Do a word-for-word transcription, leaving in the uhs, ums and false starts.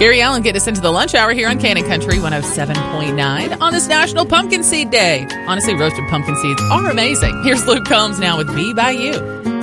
Gary Allen getting us into the lunch hour here on Cannon Country one oh seven point nine on this National Pumpkin Seed Day. Honestly, roasted pumpkin seeds are amazing. Here's Luke Combs now with Be By You.